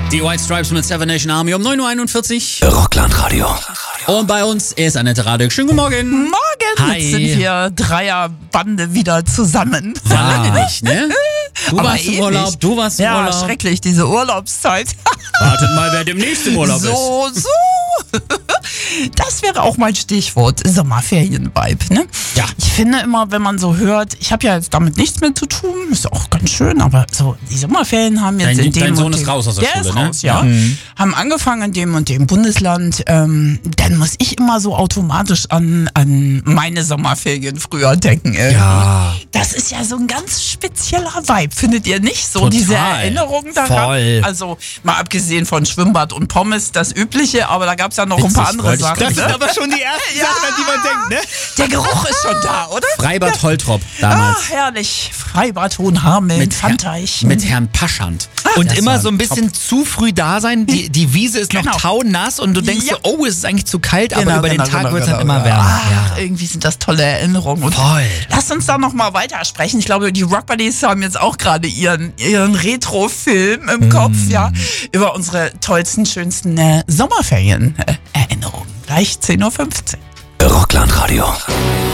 Die White Stripes mit Seven Nation Army um 9.41 Uhr. Rockland-Radio. Und bei uns ist Annette Radek. Schönen guten Morgen. Morgen. Hi. Jetzt sind wir Dreierbande wieder zusammen. Lange nicht, ne? Du Aber warst im ewig. Urlaub, du warst im Ja, Urlaub. schrecklich, diese Urlaubszeit. Wartet mal, wer demnächst im Urlaub ist. So. Das wäre auch mein Stichwort, Sommerferien-Vibe, ne? Ja. Ich finde immer, wenn man so hört, ich habe ja jetzt damit nichts mehr zu tun, ist auch ganz schön, aber so, die Sommerferien haben jetzt in dem Dein Sohn und ist dem, raus aus der Schule, ist ne? raus, ja. Haben angefangen in dem und dem Bundesland, dann muss ich immer so automatisch an meine Sommerferien früher denken. Ja. Das ist ja so ein ganz spezieller Vibe, findet ihr nicht? So Total. diese Erinnerungen daran. Voll. Also mal abgesehen von Schwimmbad und Pommes, das Übliche, aber da gab es ja noch ein paar Witzig, andere wollte ich Sachen. gerade Das sind Ne? aber schon die ersten Ja. Sachen, an die man denkt, ne? Der Geruch ist schon da, oder? Freibad Holtrop damals. Ah, herrlich. Freibad Hohenhameln, Pfandteich. Mit Herrn Paschand. Und Das immer war so ein bisschen zu früh da sein. Die Wiese ist noch Genau. taunass und du denkst Ja. so, oh, es ist eigentlich zu kalt, aber über den Tag genau, wird es dann genau. immer wärmer. Ach, irgendwie sind das tolle Erinnerungen. Und Voll. lasst uns da noch mal weitersprechen. Ich glaube, die Rock Buddies haben jetzt auch gerade ihren Retro-Film im Kopf, ja, über unsere tollsten, schönsten Sommerferien-Erinnerungen. Gleich 10.15 Uhr. Rockland-Radio.